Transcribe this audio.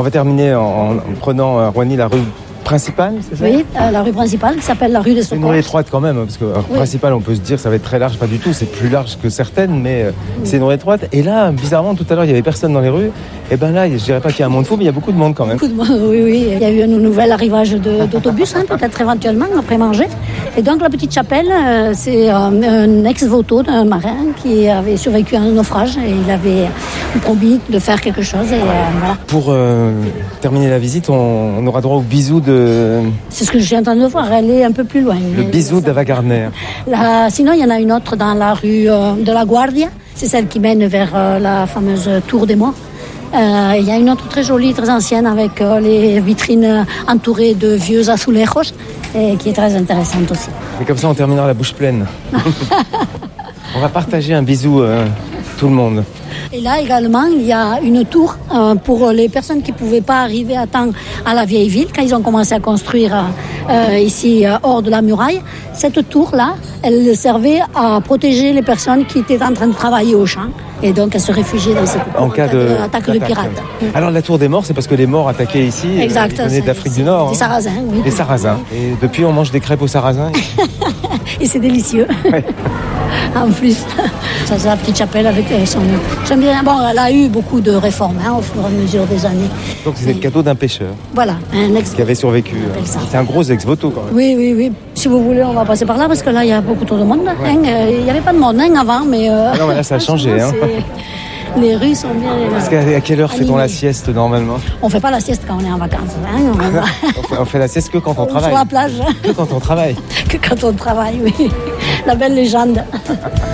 On va terminer en prenant à Roigny la rue principale, c'est ça? Oui, la rue principale qui s'appelle la rue des C'est une Secours. rue étroite quand même, parce que principale, on peut se dire ça va être très large, pas du tout, c'est plus large que certaines, mais c'est une rue étroite. Et là, bizarrement, tout à l'heure, il y avait personne dans les rues. Et ben là, je dirais pas qu'il y a un monde fou, mais il y a beaucoup de monde quand même. Beaucoup de monde, oui. Il y a eu un nouvel arrivage d'autobus, peut-être éventuellement, après manger. Et donc la petite chapelle, c'est un ex-voto d'un marin qui avait survécu à un naufrage et il avait promis de faire quelque chose. Et voilà. Pour terminer la visite, on aura droit au bisou de... C'est ce que je suis en train de voir, elle est un peu plus loin. Le bisou d'Ava Gardner. Sinon, il y en a une autre dans la rue de la Guardia. C'est celle qui mène vers la fameuse Tour des Morts. Il y a une autre très jolie, très ancienne, avec les vitrines entourées de vieux azulejos, et qui est très intéressante aussi. Et comme ça, on terminera la bouche pleine. On va partager un bisou, tout le monde. Et là également, il y a une tour pour les personnes qui ne pouvaient pas arriver à temps à la vieille ville, quand ils ont commencé à construire ici hors de la muraille. Cette tour-là, elle servait à protéger les personnes qui étaient en train de travailler au champ. Et donc, elles se réfugiaient dans cette tour en cas d'attaque de pirates. Alors, la tour des morts, c'est parce que les morts attaquaient ici, exact, ils venaient d'Afrique du Nord. Des sarrasins, oui. Les sarrasins. Et depuis, on mange des crêpes aux sarrasins. Et c'est délicieux. Ouais. En plus, ça c'est la petite chapelle avec son... J'aime bien. Bon, elle a eu beaucoup de réformes au fur et à mesure des années. Donc c'est le cadeau d'un pêcheur. Voilà, un ex qui avait survécu. C'est un gros ex-voto quand même. Oui. Si vous voulez, on va passer par là parce que là, il y a beaucoup trop de monde. Ouais. Il n'y avait pas de monde avant, mais... non, mais là, ça a changé. Les rues sont bien... Parce qu'à quelle heure fait-on la sieste normalement? On ne fait pas la sieste quand on est en vacances. On fait la sieste que quand on travaille. Sur la plage. Que quand on travaille. Que quand on travaille, oui. La belle légende.